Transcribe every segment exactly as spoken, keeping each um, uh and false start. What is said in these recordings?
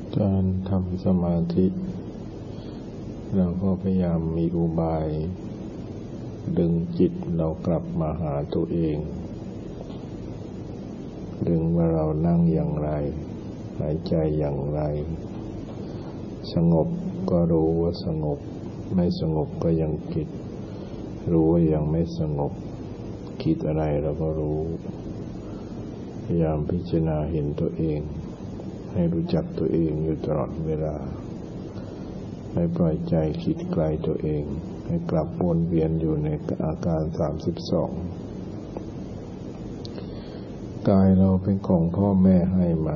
การทำสมาธิเราก็พยายามมีอุบายดึงจิตเรากลับมาหาตัวเองดึงว่าเรานั่งอย่างไรหายใจอย่างไรสงบก็รู้ว่าสงบไม่สงบก็ยังคิดรู้ว่ายังไม่สงบคิดอะไรเราก็รู้พยายามพิจารณาเห็นตัวเองให้รู้จักตัวเองอยู่ตลอดเวลาให้ปล่อยใจคิดไกลตัวเองให้กลับวนเวียนอยู่ในอาการสามสิบสองกายเราเป็นของพ่อแม่ให้มา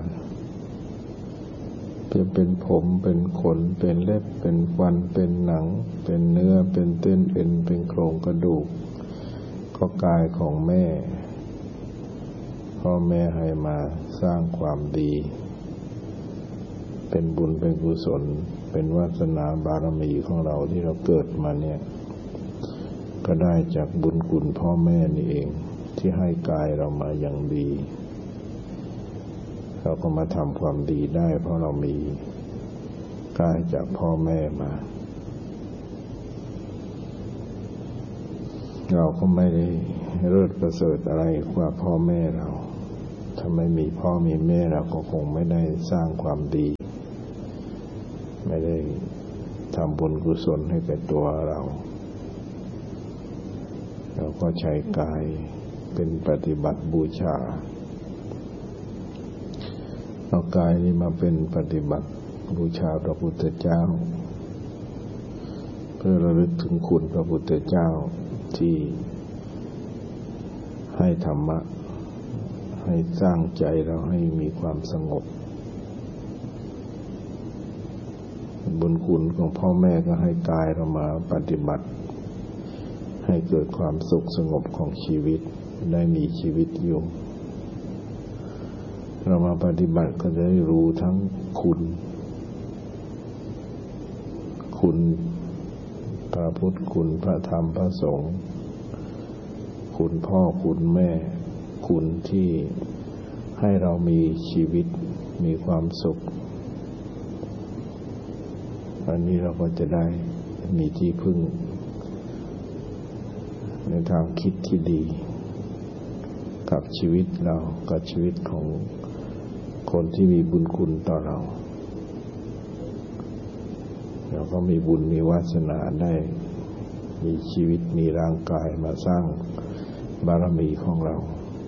จะเป็นผมเป็นขนเป็นเล็บเป็นฟันเป็นหนังเป็นเนื้อเป็นเส้นเอ็นเป็นโครงกระดูกก็กายของแม่พ่อแม่ให้มาสร้างความดีเป็นบุญเป็นกุศลเป็นวาสนาบารมีของเราที่เราเกิดมาเนี่ยก็ได้จากบุญคุณพ่อแม่นี่เองที่ให้กายเรามาอย่างดีเราก็มาทำความดีได้เพราะเรามีกายจากพ่อแม่มาเราก็ไม่ได้เลิศประเสริฐอะไรกว่าพ่อแม่เราถ้าไม่มีพ่อมีแม่เราก็คงไม่ได้สร้างความดีไม่ได้ทำบุญกุศลให้แก่ตัวเราเราก็ใช้กายเป็นปฏิบัติบูชาเอากายนี้มาเป็นปฏิบัติบูชาพระพุทธเจ้าเพื่อระลึกถึงคุณพระพุทธเจ้าที่ให้ธรรมะให้สร้างใจเราให้มีความสงบบุญคุณของพ่อแม่ก็ให้กายเรามาปฏิบัติให้เกิดความสุขสงบของชีวิตได้มีชีวิตอยู่เรามาปฏิบัติก็จะได้รู้ทั้งคุณคุณพระพุทธคุณพระธรรมพระสงฆ์คุณพ่อคุณแม่คุณที่ให้เรามีชีวิตมีความสุขอันนี้เราก็จะได้มีที่พึ่งในทางคิดที่ดีกับชีวิตเรากับชีวิตของคนที่มีบุญคุณต่อเราเราก็มีบุญมีวาสนาได้มีชีวิตมีร่างกายมาสร้างบารมีของเรา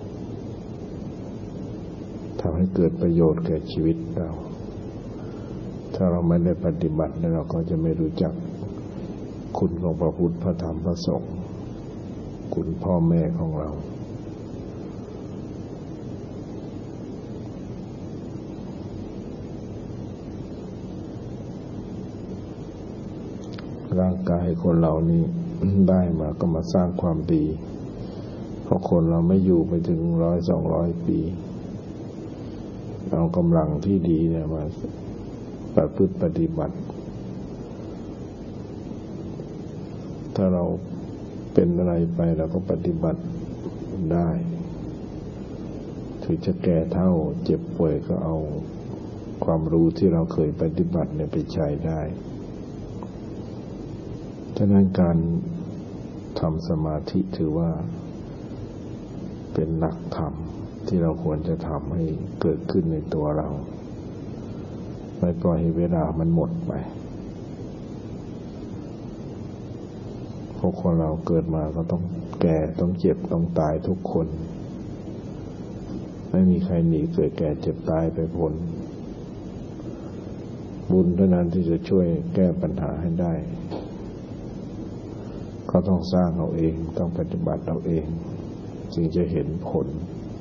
ทำให้เกิดประโยชน์แก่ชีวิตเราถ้าเราไม่ได้ปฏิบัติเราก็จะไม่รู้จักคุณของพระพุทธพระธรรมพระสงฆ์คุณพ่อแม่ของเราร่างกายคนเรานี่ ได้มาก็มาสร้างความดีเพราะคนเราไม่อยู่ไปถึงร้อยสองร้อยปีเอากำลังที่ดีเนี่ยมาประพฤติปฏิบัติถ้าเราเป็นอะไรไปเราก็ปฏิบัติได้ถึงจะแก่เฒ่าเจ็บป่วยก็เอาความรู้ที่เราเคยปฏิบัติเนี่ยไปใช้ได้ฉะนั้นการทำสมาธิถือว่าเป็นหลักธรรมที่เราควรจะทำให้เกิดขึ้นในตัวเราไม่ปล่อยให้เวลามันหมดไปเพราะคนเราเกิดมาก็ต้องแก่ต้องเจ็บต้องตายทุกคนไม่มีใครหนีเกิดแก่เจ็บตายไปพ้นบุญเท่านั้นที่จะช่วยแก้ปัญหาให้ได้ก็ต้องสร้างเอาเองต้องปฏิบัติเอาเองจึงจะเห็นผล